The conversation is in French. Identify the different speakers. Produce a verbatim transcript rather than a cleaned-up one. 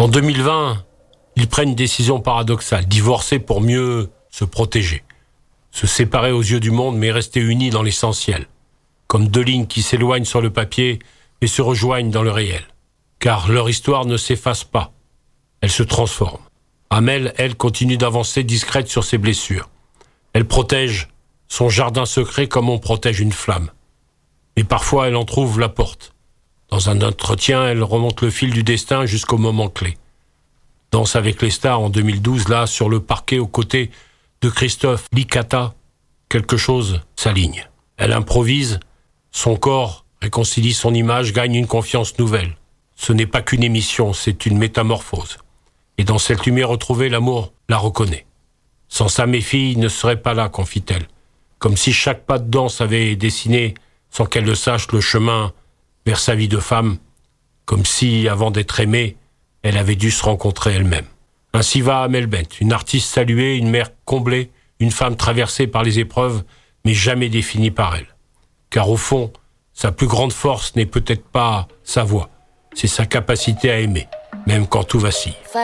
Speaker 1: En deux mille vingt, ils prennent une décision paradoxale, divorcer pour mieux se protéger. Se séparer aux yeux du monde, mais rester unis dans l'essentiel. Comme deux lignes qui s'éloignent sur le papier, mais se rejoignent dans le réel. Car leur histoire ne s'efface pas, elle se transforme. Amel, elle, continue d'avancer discrète sur ses blessures. Elle protège son jardin secret comme on protège une flamme. Mais parfois, elle en trouve la porte. Dans un entretien, elle remonte le fil du destin jusqu'au moment clé. Danse avec les stars en deux mille douze, là, sur le parquet aux côtés de Christophe Licata, quelque chose s'aligne. Elle improvise, son corps réconcilie son image, gagne une confiance nouvelle. Ce n'est pas qu'une émission, c'est une métamorphose. Et dans cette lumière retrouvée, l'amour la reconnaît. Sans ça, mes filles ne seraient pas là, confie-t-elle. Comme si chaque pas de danse avait dessiné, sans qu'elle le sache, le chemin vers sa vie de femme. Comme si, avant d'être aimée, elle avait dû se rencontrer elle-même. Ainsi va Amel Bent, une artiste saluée, une mère comblée, une femme traversée par les épreuves, mais jamais définie par elle. Car au fond, sa plus grande force n'est peut-être pas sa voix, c'est sa capacité à aimer, même quand tout vacille.